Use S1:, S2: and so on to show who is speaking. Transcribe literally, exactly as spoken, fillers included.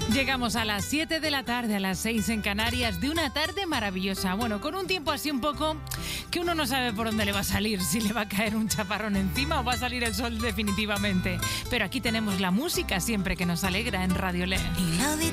S1: Llegamos a las siete de la tarde, a las seis en Canarias, de una tarde maravillosa. Bueno, con un tiempo así un poco que uno no sabe por dónde le va a salir, si le va a caer un chaparrón encima o va a salir el sol definitivamente. Pero aquí tenemos la música siempre que nos alegra en Radio Le.